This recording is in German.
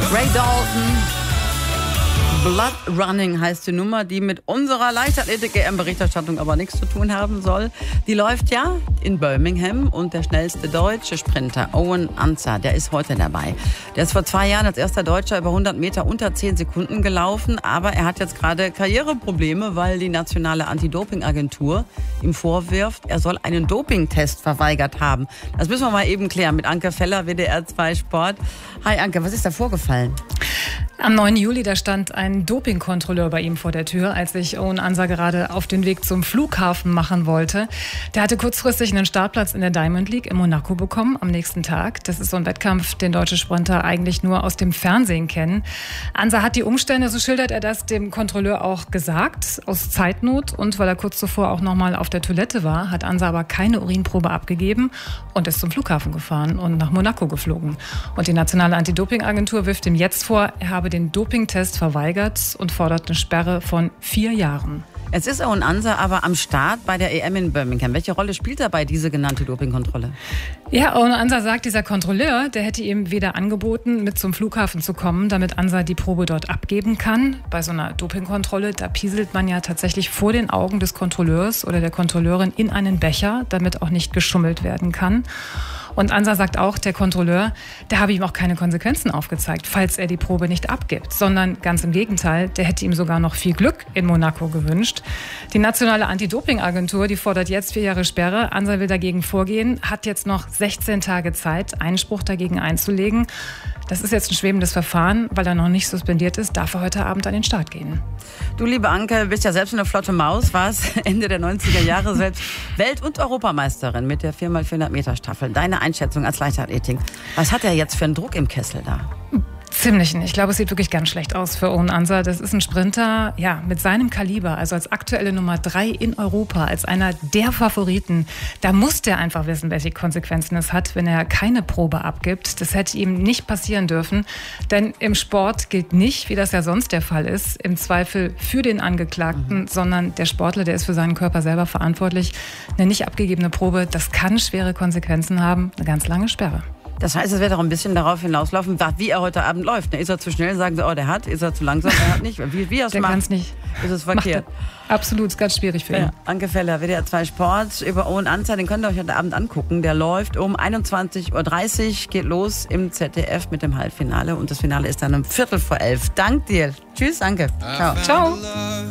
Ray Dalton. Blood Running heißt die Nummer, die mit unserer Leichtathletik-EM-Berichterstattung aber nichts zu tun haben soll. Die läuft ja in Birmingham und der schnellste deutsche Sprinter, Owen Ancer, der ist heute dabei. Der ist vor 2 Jahren als erster Deutscher über 100 Meter unter 10 Sekunden gelaufen, aber er hat jetzt gerade Karriereprobleme, weil die nationale Anti-Doping-Agentur ihm vorwirft, er soll einen Dopingtest verweigert haben. Das müssen wir mal eben klären mit Anke Feller, WDR 2 Sport. Hi Anke, was ist da vorgefallen? Am 9. Juli, da stand ein Dopingkontrolleur bei ihm vor der Tür, als sich Owen Ancer gerade auf den Weg zum Flughafen machen wollte. Der hatte kurzfristig einen Startplatz in der Diamond League in Monaco bekommen am nächsten Tag. Das ist so ein Wettkampf, den deutsche Sprinter eigentlich nur aus dem Fernsehen kennen. Ancer hat die Umstände, so schildert er das, dem Kontrolleur auch gesagt, aus Zeitnot und weil er kurz zuvor auch nochmal auf der Toilette war, hat Ancer aber keine Urinprobe abgegeben und ist zum Flughafen gefahren und nach Monaco geflogen. Und die nationale Anti-Doping-Agentur wirft ihm jetzt vor, er habe den Dopingtest verweigert und fordert eine Sperre von 4 Jahren. Jetzt ist Owen Ancer aber am Start bei der EM in Birmingham. Welche Rolle spielt dabei diese genannte Dopingkontrolle? Ja, Owen Ancer sagt, dieser Kontrolleur, der hätte ihm weder angeboten, mit zum Flughafen zu kommen, damit Ancer die Probe dort abgeben kann. Bei so einer Dopingkontrolle, da pieselt man ja tatsächlich vor den Augen des Kontrolleurs oder der Kontrolleurin in einen Becher, damit auch nicht geschummelt werden kann. Und Ancer sagt auch, der Kontrolleur, der habe ihm auch keine Konsequenzen aufgezeigt, falls er die Probe nicht abgibt, sondern ganz im Gegenteil, der hätte ihm sogar noch viel Glück in Monaco gewünscht. Die nationale Anti-Doping-Agentur, die fordert jetzt 4 Jahre Sperre. Ancer will dagegen vorgehen, hat jetzt noch 16 Tage Zeit, Einspruch dagegen einzulegen. Das ist jetzt ein schwebendes Verfahren, weil er noch nicht suspendiert ist, darf er heute Abend an den Start gehen. Du, liebe Anke, bist ja selbst eine flotte Maus, warst Ende der 90er Jahre selbst Welt- und Europameisterin mit der 4x400 Meter Staffel. Deine Einschätzung als Leichtathletin. Was hat er jetzt für einen Druck im Kessel da? Ziemlichen. Ich glaube, es sieht wirklich ganz schlecht aus für Owen Ancer. Das ist ein Sprinter, ja, mit seinem Kaliber, also als aktuelle Nummer 3 in Europa, als einer der Favoriten. Da muss der einfach wissen, welche Konsequenzen es hat, wenn er keine Probe abgibt. Das hätte ihm nicht passieren dürfen, denn im Sport gilt nicht, wie das ja sonst der Fall ist, im Zweifel für den Angeklagten, sondern der Sportler, der ist für seinen Körper selber verantwortlich. Eine nicht abgegebene Probe, das kann schwere Konsequenzen haben, eine ganz lange Sperre. Das heißt, es wird auch ein bisschen darauf hinauslaufen, wie er heute Abend läuft. Ist er zu schnell, sagen sie, oh, der hat. Ist er zu langsam, er hat nicht. Wie er es macht, kann es nicht. Ist es verkehrt. Absolut, ist ganz schwierig für ihn. Ja, Anke Feller, WDR 2 Sport über Owen Ancer, den könnt ihr euch heute Abend angucken. Der läuft um 21.30 Uhr, geht los im ZDF mit dem Halbfinale. Und das Finale ist dann um 11:15. Dank dir. Tschüss, Anke. Ciao. Ciao.